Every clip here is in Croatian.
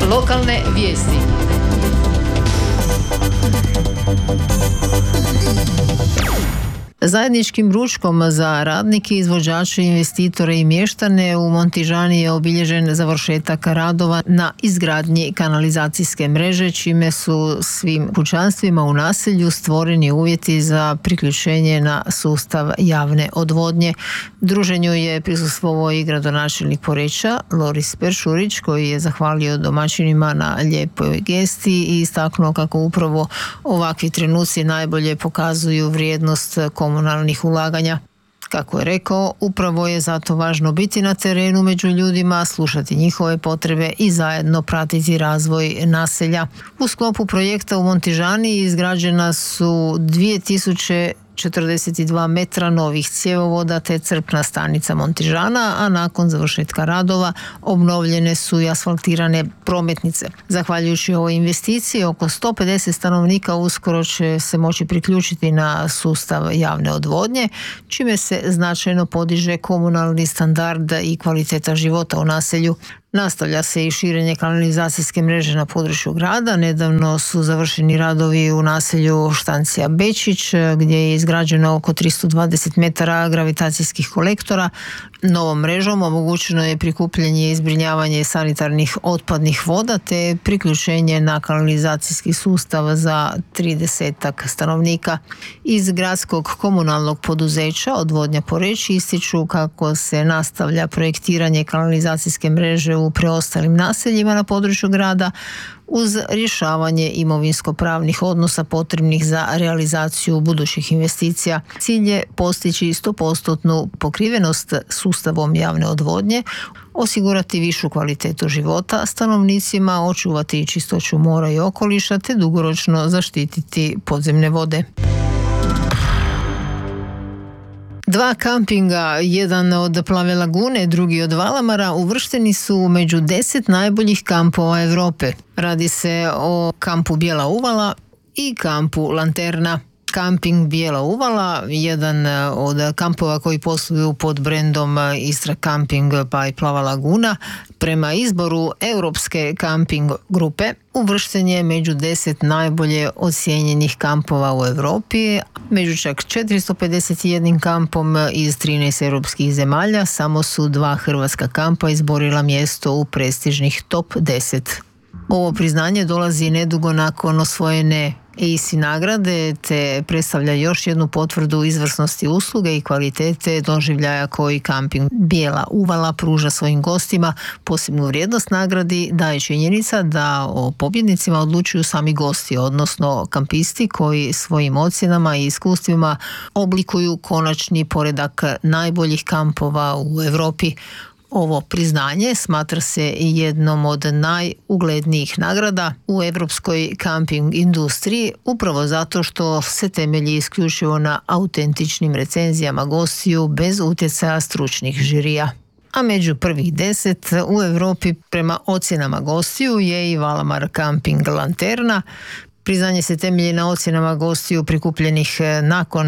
Lokalne vijesti. Zajedničkim ručkom za radnike, izvođače, investitore i mještane u Montižani je obilježen završetak radova na izgradnji kanalizacijske mreže, čime su svim kućanstvima u naselju stvoreni uvjeti za priključenje na sustav javne odvodnje. Druženju je prisustvovao i gradonačelnik Poreča, Loris Peršurić, koji je zahvalio domaćinima na lijepoj gesti i istaknuo kako upravo ovakvi trenuci najbolje pokazuju vrijednost komunalnih ulaganja. Kako je rekao, upravo je zato važno biti na terenu među ljudima, slušati njihove potrebe i zajedno pratiti razvoj naselja. U sklopu projekta u Montižani izgrađena su 2042 metra novih cjevovoda te crpna stanica Montižana, a nakon završetka radova obnovljene su i asfaltirane prometnice. Zahvaljujući ovoj investiciji, oko 150 stanovnika uskoro će se moći priključiti na sustav javne odvodnje, čime se značajno podiže komunalni standard i kvaliteta života u naselju. Nastavlja se i širenje kanalizacijske mreže na području grada. Nedavno su završeni radovi u naselju Štancija Bečić, gdje je izgrađeno oko 320 metara gravitacijskih kolektora. Novom mrežom omogućeno je prikupljanje i zbrinjavanje sanitarnih otpadnih voda te priključenje na kanalizacijski sustav za 30 stanovnika. Iz gradskog komunalnog poduzeća Odvodnja Poreč ističu kako se nastavlja projektiranje kanalizacijske mreže u preostalim naseljima na području grada uz rješavanje imovinsko-pravnih odnosa potrebnih za realizaciju budućih investicija. Cilj je postići 100% pokrivenost sustavom javne odvodnje, osigurati višu kvalitetu života stanovnicima, očuvati čistoću mora i okoliša te dugoročno zaštititi podzemne vode. Dva kampinga, jedan od Plave lagune, drugi od Valamara, uvršteni su među 10 najboljih kampova Europe. Radi se o kampu Bijela uvala i kampu Lanterna. Kamping Bijela uvala, jedan od kampova koji posluju pod brendom Istra Camping pa i Plava laguna, prema izboru Europske kamping grupe uvršten je među 10 najbolje ocijenjenih kampova u Europi. Među čak 451 kampom iz 13 europskih zemalja samo su 2 hrvatska kampa izborila mjesto u prestižnih top 10. Ovo priznanje dolazi nedugo nakon osvojene EISI nagrade te predstavlja još jednu potvrdu izvrsnosti usluge i kvalitete doživljaja koji kamping Bijela uvala pruža svojim gostima. Posebnu vrijednost nagradi daje činjenica da o pobjednicima odlučuju sami gosti, odnosno kampisti koji svojim ocjenama i iskustvima oblikuju konačni poredak najboljih kampova u Europi. Ovo priznanje smatra se jednom od najuglednijih nagrada u europskoj kamping industriji, upravo zato što se temelji isključivo na autentičnim recenzijama gostiju bez utjecaja stručnih žirija. A među prvih 10 u Europi prema ocjenama gostiju je i Valamar Camping Lanterna. Priznanje se temelji na ocjenama gostiju prikupljenih nakon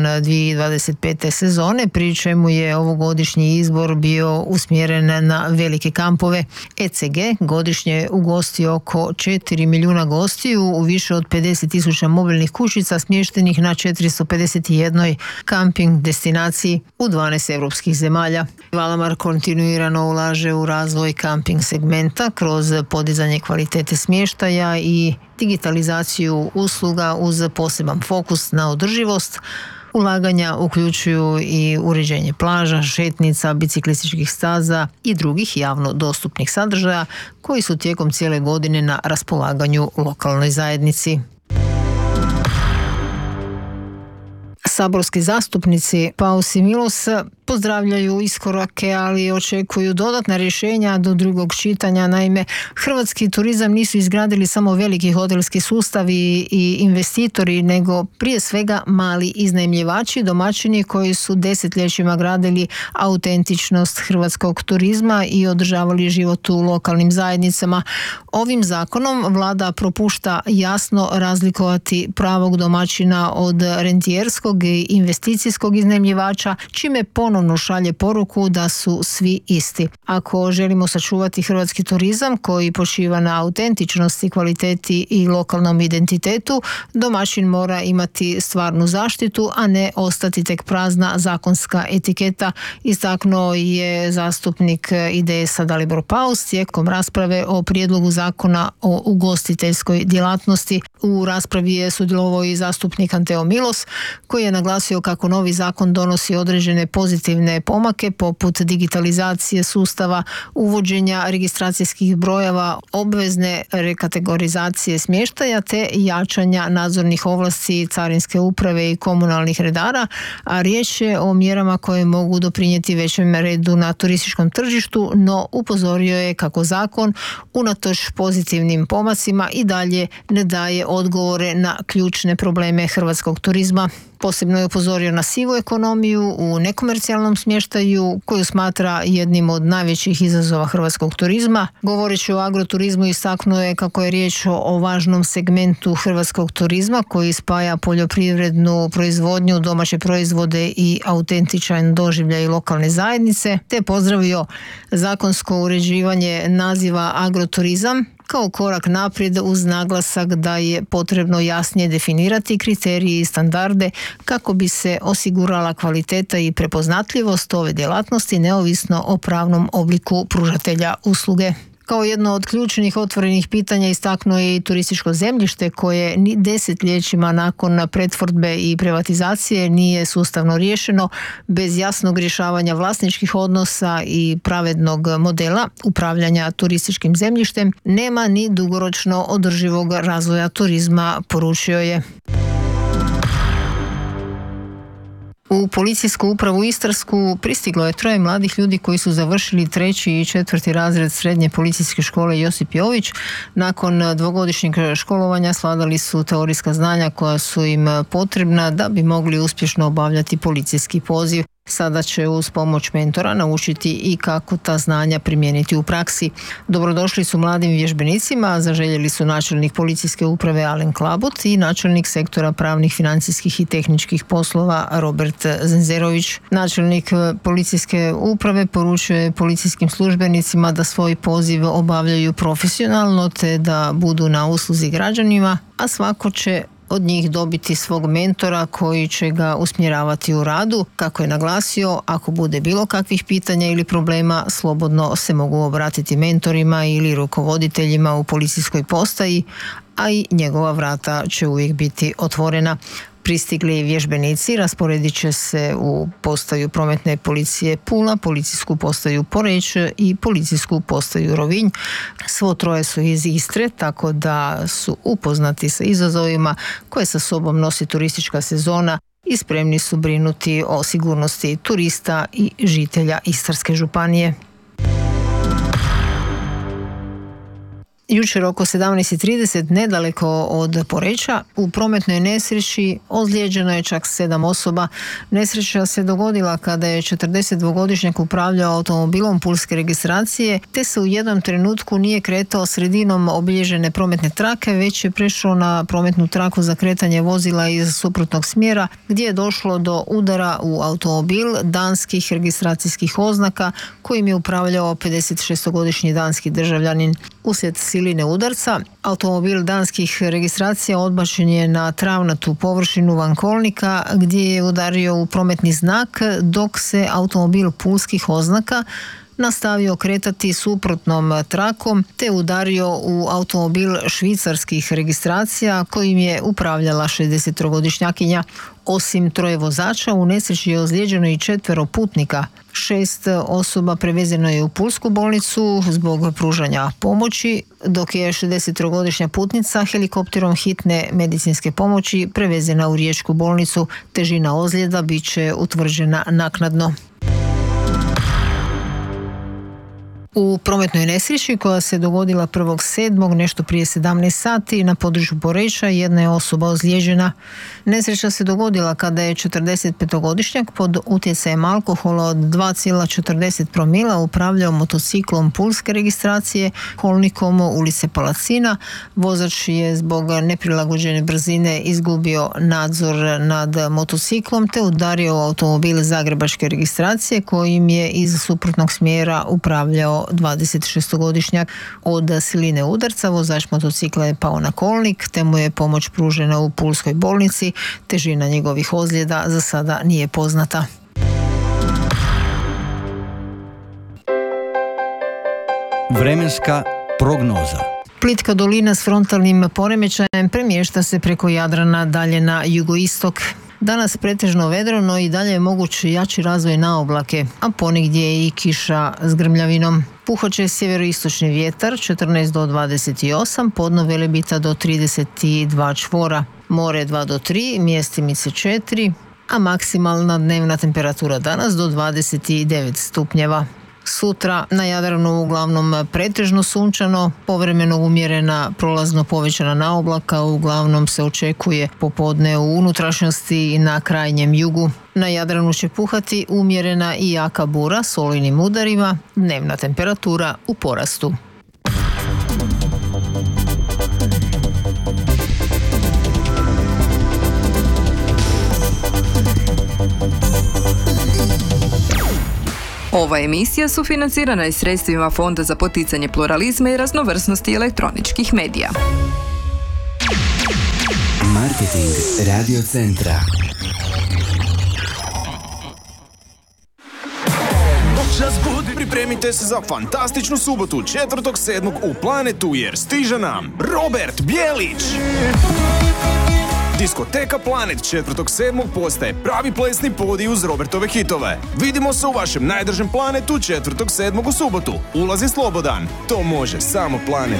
2025. sezone, pri čemu je ovogodišnji izbor bio usmjeren na velike kampove. ECG godišnje ugosti oko 4 milijuna gostiju u više od 50.000 mobilnih kućica smještenih na 451 kamping destinaciji u 12 europskih zemalja. Valamar kontinuirano ulaže u razvoj kamping segmenta kroz podizanje kvalitete smještaja i digitalizaciju usluga uz poseban fokus na održivost. Ulaganja uključuju i uređenje plaža, šetnica, biciklističkih staza i drugih javno dostupnih sadržaja koji su tijekom cijele godine na raspolaganju lokalnoj zajednici. Saborski zastupnici Paus i Milos pozdravljaju iskorake, ali očekuju dodatna rješenja do drugog čitanja. Naime, hrvatski turizam nisu izgradili samo veliki hotelski sustavi i investitori, nego prije svega mali iznajmljivači, domaćini koji su desetljećima gradili autentičnost hrvatskog turizma i održavali život u lokalnim zajednicama. Ovim zakonom vlada propušta jasno razlikovati pravog domaćina od rentijerskog i investicijskog iznajmljivača, čime ponovno ponovno šalje poruku da su svi isti. Ako želimo sačuvati hrvatski turizam koji počiva na autentičnosti, kvaliteti i lokalnom identitetu, domaćin mora imati stvarnu zaštitu, a ne ostati tek prazna zakonska etiketa, istaknuo je zastupnik IDS-a Dalibor Paus tijekom rasprave o prijedlogu zakona o ugostiteljskoj djelatnosti. U raspravi je sudjelovao i zastupnik Anteo Milos, koji je naglasio kako novi zakon donosi određene pozitivne pomake poput digitalizacije sustava, uvođenja registracijskih brojeva, obvezne rekategorizacije smještaja te jačanja nadzornih ovlasti Carinske uprave i komunalnih redara, a riječ je o mjerama koje mogu doprinijeti većem redu na turističkom tržištu, no upozorio je kako zakon unatoč pozitivnim pomacima i dalje ne daje odgovore na ključne probleme hrvatskog turizma. Posebno je upozorio na sivu ekonomiju u nekomercijalnom smještaju koju smatra jednim od najvećih izazova hrvatskog turizma. Govoreći o agroturizmu istaknuo je kako je riječ o važnom segmentu hrvatskog turizma koji spaja poljoprivrednu proizvodnju, domaće proizvode i autentičan doživljaj lokalne zajednice, te pozdravio zakonsko uređivanje naziva agroturizam kao korak naprijed uz naglasak da je potrebno jasnije definirati kriterije i standarde kako bi se osigurala kvaliteta i prepoznatljivost ove djelatnosti neovisno o pravnom obliku pružatelja usluge. Kao jedno od ključnih otvorenih pitanja istaknuo je i turističko zemljište koje ni desetljećima nakon pretvorbe i privatizacije nije sustavno riješeno bez jasnog rješavanja vlasničkih odnosa i pravednog modela upravljanja turističkim zemljištem. Nema ni dugoročno održivog razvoja turizma, poručio je. U policijsku upravu Istarsku pristiglo je 3 mladih ljudi koji su završili 3. i 4. razred srednje policijske škole Josip Jović. Nakon 2-godišnjeg školovanja svladali su teorijska znanja koja su im potrebna da bi mogli uspješno obavljati policijski poziv. Sada će uz pomoć mentora naučiti i kako ta znanja primijeniti u praksi. Dobrodošli su mladim vježbenicima, zaželjeli su načelnik policijske uprave Alen Klabut i načelnik sektora pravnih, financijskih i tehničkih poslova Robert Zenzerović. Načelnik policijske uprave poručio je policijskim službenicima da svoj poziv obavljaju profesionalno te da budu na usluzi građanima, a svako će od njih dobiti svog mentora koji će ga usmjeravati u radu. Kako je naglasio, ako bude bilo kakvih pitanja ili problema, slobodno se mogu obratiti mentorima ili rukovoditeljima u policijskoj postaji, a i njegova vrata će uvijek biti otvorena. Pristigli vježbenici rasporedit će se u postaju prometne policije Pula, policijsku postaju Poreč i policijsku postaju Rovinj. Svo 3 su iz Istre, tako da su upoznati sa izazovima koje sa sobom nosi turistička sezona i spremni su brinuti o sigurnosti turista i žitelja Istarske županije. Jučer oko 17:30 nedaleko od Poreča u prometnoj nesreći ozlijeđeno je čak 7 osoba. Nesreća se dogodila kada je 42-godišnjak upravljao automobilom pulske registracije te se u jednom trenutku nije kretao sredinom obilježene prometne trake, već je prešao na prometnu traku za kretanje vozila iz suprotnog smjera gdje je došlo do udara u automobil danskih registracijskih oznaka kojim je upravljao 56-godišnji danski državljanin. Uslijed siline udarca, automobil danskih registracija odbačen je na travnatu površinu van kolnika gdje je udario u prometni znak, dok se automobil pulskih oznaka nastavio kretati suprotnom trakom te udario u automobil švicarskih registracija kojim je upravljala 63-godišnjakinja. Osim 3 vozača, u nesreći je ozlijeđeno i 4 putnika. 6 osoba prevezeno je u pulsku bolnicu zbog pružanja pomoći, dok je 63-godišnja putnica helikopterom hitne medicinske pomoći prevezena u riječku bolnicu. Težina ozljeda bit će utvrđena naknadno. U prometnoj nesreći koja se dogodila 1.7. nešto prije 17 sati na području Poreča jedna je osoba ozlijeđena. Nesreća se dogodila kada je 45-godišnjak pod utjecajem alkohola od 2,40 promila upravljao motociklom pulske registracije kolnikom ulice Palacina. Vozač je zbog neprilagođene brzine izgubio nadzor nad motociklom te udario automobil zagrebačke registracije kojim je iz suprotnog smjera upravljao 26-godišnjak. Od siline udarca vozač motocikla je pao na kolnik te mu je pomoć pružena u pulskoj bolnici. Težina njegovih ozljeda za sada nije poznata. Vremenska prognoza. Plitka dolina s frontalnim poremećajem premješta se preko Jadrana dalje na jugoistok. Danas pretežno vedreno i dalje je moguć jači razvoj na oblake, a ponegdje i kiša s grmljavinom. Puhat će sjeveroistočni vjetar 14 do 28, podno Velebita do 32 čvora, more 2 do 3, mjestimice 4, a maksimalna dnevna temperatura danas do 29 stupnjeva. Sutra na Jadranu uglavnom pretežno sunčano, povremeno umjerena, prolazno povećana naoblaka, uglavnom se očekuje popodne u unutrašnjosti i na krajnjem jugu. Na Jadranu će puhati umjerena i jaka bura s olujnim udarima, dnevna temperatura u porastu. Ova emisija sufinancirana je sredstvima Fonda za poticanje pluralizma i raznovrsnosti elektroničkih medija. Marketing Radio Centra. Noćas budi, pripremite se za fantastičnu subotu 4.7. u Planetu jer stiže nam Robert Bjelić. Diskoteka Planet 4.7. postaje pravi plesni podij uz Robertove hitove. Vidimo se u vašem najdržem Planetu 4.7. u subotu. Ulaz je slobodan. To može samo Planet.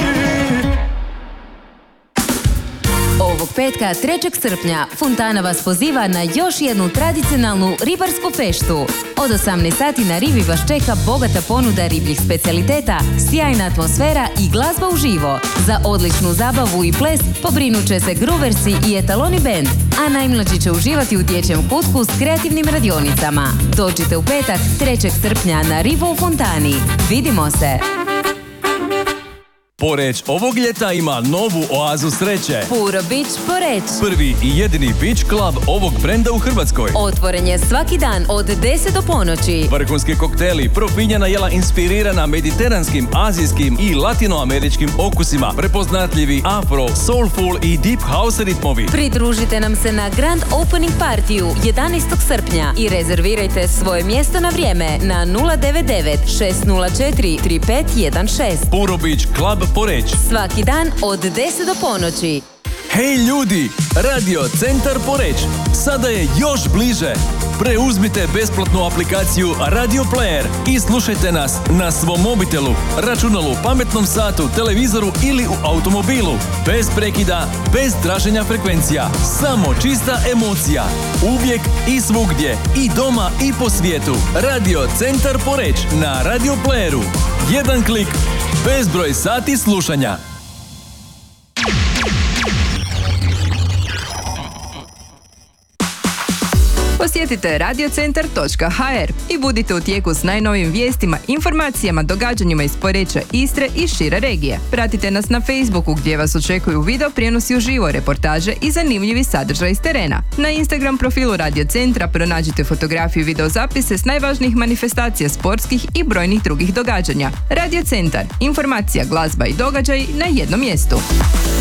Ovog petka 3. srpnja Fontana vas poziva na još jednu tradicionalnu ribarsku feštu. Od 18 sati na rivi vas čeka bogata ponuda ribljih specijaliteta, sjajna atmosfera i glazba uživo. Za odličnu zabavu i ples pobrinut će se Gruversi i Etaloni band, a najmlađi će uživati u dječjem kutku s kreativnim radionicama. Dođite u petak 3. srpnja na rivu u Fontani. Vidimo se! Poreč ovog ljeta ima novu oazu sreće. Puro Beach Poreč. Prvi i jedini beach club ovog brenda u Hrvatskoj. Otvoren je svaki dan od 10 do ponoći. Vrhunski kokteli, profinjena jela inspirirana mediteranskim, azijskim i latinoameričkim okusima, prepoznatljivi afro, soulful i deep house ritmovi. Pridružite nam se na Grand Opening partiju 11. srpnja i rezervirajte svoje mjesto na vrijeme na 099 604 3516. Puro Beach Club Poreč. Svaki dan od 10 do ponoći. Hej ljudi, Radio Centar Poreč sada je još bliže. Preuzmite besplatnu aplikaciju Radio Player i slušajte nas na svom mobitelu, računalu, pametnom satu, televizoru ili u automobilu. Bez prekida, bez traženja frekvencija. Samo čista emocija. Uvijek i svugdje. I doma i po svijetu. Radio Centar Poreč na Radio Playeru. Jedan klik, bezbroj sati slušanja. Posjetite radiocentar.hr i budite u tijeku s najnovijim vijestima, informacijama, događanjima iz Poreča, Istre i šire regije. Pratite nas na Facebooku gdje vas očekuju video prijenosi uživo, reportaže i zanimljivi sadržaj iz terena. Na Instagram profilu Radio Centra pronađite fotografiju i videozapise s najvažnijih manifestacija sportskih i brojnih drugih događanja. Radio Centar, informacija, glazba i događaj na jednom mjestu.